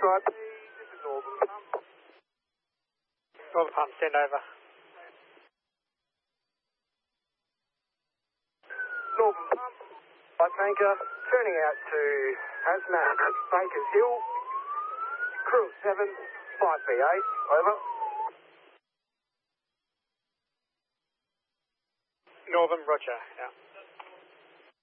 IP, this is Northern Pump. Northern Pump, send over. Northern Pump, by tanker, turning out to Hazmat Bakers Hill, crew of 7, 5BA, over. Northern, roger, yeah.